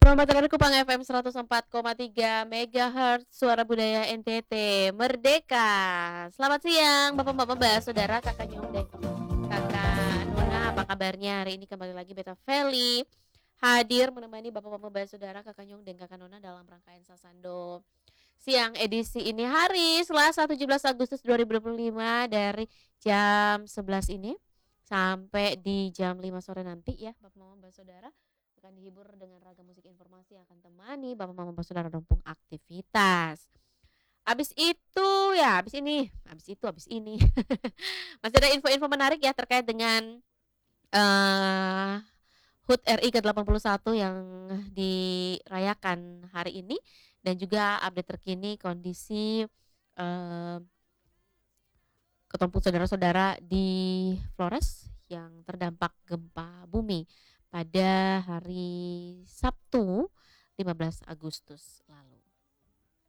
Selamat datang di Kupang FM 104,3 MHz Suara Budaya NTT Merdeka. Selamat siang Bapak-bapak, Mbak, saudara, Kakak Nyong dan Kakak Nona, apa kabarnya? Hari ini kembali lagi Beta Feli hadir menemani Bapak-bapak, Mbak, saudara, Kakak Nyong dan Kakak Nona dalam rangkaian Sasando siang edisi ini hari Selasa 17 Agustus 2025 dari jam 11 ini sampai di jam 5 sore nanti ya Bapak Mama Mbak Saudara akan dihibur dengan ragam musik informasi yang akan temani Bapak Mama Mbak Saudara rampung aktivitas. Habis ini masih ada info-info menarik ya terkait dengan eh HUT RI ke-81 yang dirayakan hari ini dan juga update terkini kondisi eh kelompok saudara-saudara di Flores yang terdampak gempa bumi pada hari Sabtu 15 Agustus lalu.